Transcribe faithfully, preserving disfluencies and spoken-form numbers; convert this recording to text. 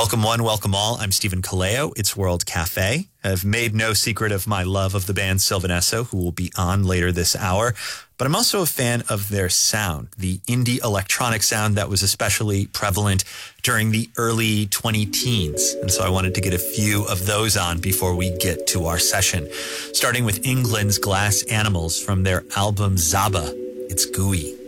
Welcome one, welcome all. I'm Stephen Kaleo. It's World Cafe. I've made no secret of my love of the band Sylvan Esso, who will be on later this hour. But I'm also a fan of their sound, the indie electronic sound that was especially prevalent during the early twenty teens. And so I wanted to get a few of those on before we get to our session. Starting with England's Glass Animals from their album Zaba. It's gooey.